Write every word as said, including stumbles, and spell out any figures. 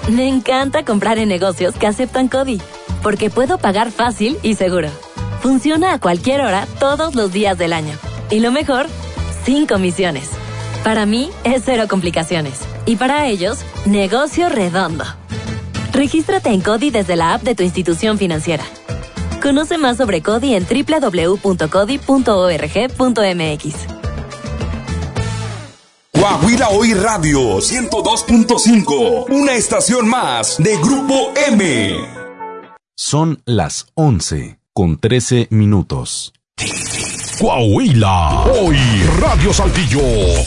Me encanta comprar en negocios que aceptan CODI, porque puedo pagar fácil y seguro. Funciona a cualquier hora, todos los días del año. Y lo mejor, sin comisiones. Para mí, es cero complicaciones. Y para ellos, negocio redondo. Regístrate en CODI desde la app de tu institución financiera. Conoce más sobre CODI en doble u doble u doble u punto codi punto org punto m x. Coahuila Hoy Radio ciento dos punto cinco, una estación más de Grupo M. Son las once con trece minutos. Coahuila Hoy Radio Saltillo